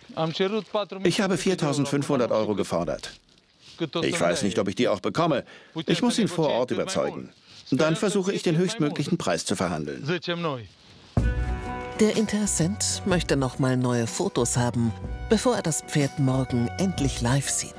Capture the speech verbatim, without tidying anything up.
Ich habe viertausendfünfhundert Euro gefordert. Ich weiß nicht, ob ich die auch bekomme. Ich muss ihn vor Ort überzeugen. Dann versuche ich, den höchstmöglichen Preis zu verhandeln. Der Interessent möchte noch mal neue Fotos haben, bevor er das Pferd morgen endlich live sieht.